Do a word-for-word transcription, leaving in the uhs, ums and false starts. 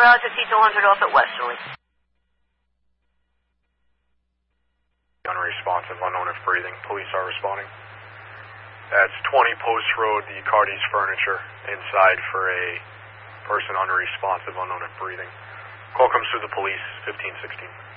garage at T two hundred off at Westerly. Unresponsive, unknown if breathing. Police are responding. That's twenty Post Road, the Cardi's Furniture, inside for a person unresponsive, unknown if breathing. Call comes through the police, fifteen sixteen.